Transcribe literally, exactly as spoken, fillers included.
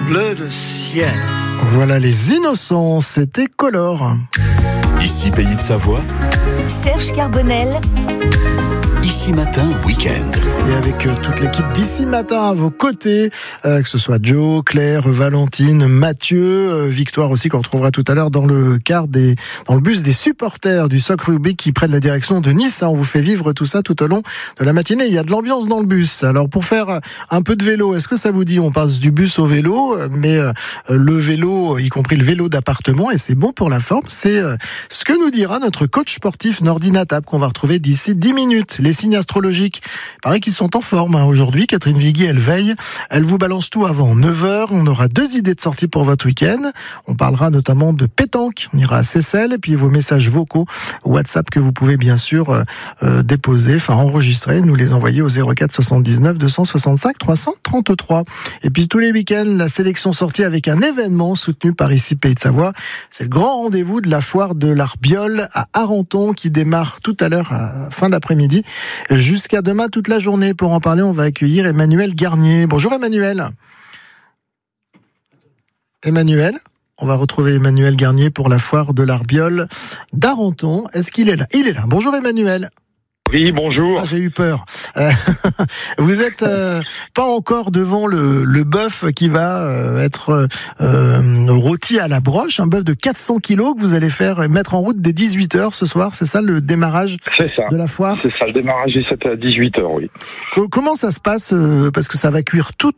bleu de ciel. Voilà les innocents, c'était Color. Ici Pays de Savoie, Serge Carbonel. Ici Matin Week-end. Et avec euh, toute l'équipe d'Ici Matin à vos côtés, euh, que ce soit Joe, Claire, Valentine, Mathieu, euh, Victoire aussi qu'on retrouvera tout à l'heure dans le car des, dans le bus des supporters du Soc Rugby qui prennent la direction de Nice. Hein, on vous fait vivre tout ça tout au long de la matinée. Il y a de l'ambiance dans le bus. Alors pour faire un peu de vélo, est-ce que ça vous dit? On passe du bus au vélo, mais euh, le vélo, y compris le vélo d'appartement, et c'est bon pour la forme. C'est euh, ce que nous dira notre coach sportif Nordi Natab qu'on va retrouver d'ici dix minutes. Les signes astrologiques, il paraît qu'ils sont en forme hein, aujourd'hui. Catherine Vigui, elle veille. Elle vous balance tout avant neuf heures. On aura deux idées de sortie pour votre week-end. On parlera notamment de pétanque. On ira à Seyssel. Et puis vos messages vocaux WhatsApp que vous pouvez bien sûr euh, déposer, enfin enregistrer, nous les envoyer au zéro quatre soixante-dix-neuf deux cent soixante-cinq trois cent trente-trois. Et puis tous les week-ends, la sélection sortie avec un événement soutenu par Ici Pays de Savoie. C'est le grand rendez-vous de la foire de l'Arbiole à Arenton qui démarre tout à l'heure à fin d'après-midi. Jusqu'à demain toute la journée. Pour en parler, on va accueillir Emmanuel Garnier. Bonjour Emmanuel. Emmanuel, on va retrouver Emmanuel Garnier pour la foire de l'Arbiole d'Arenton. Est-ce qu'il est là? Il est là. Bonjour Emmanuel. Oui, bonjour. Ah, j'ai eu peur. Euh, vous êtes euh, pas encore devant le, le bœuf qui va euh, être euh, rôti à la broche, un bœuf de quatre cents kilos que vous allez faire mettre en route dès dix-huit heures ce soir. C'est ça le démarrage C'est ça. de la foire? C'est ça, le démarrage est à dix-huit heures, oui. Co- Comment ça se passe euh, parce que ça va cuire toute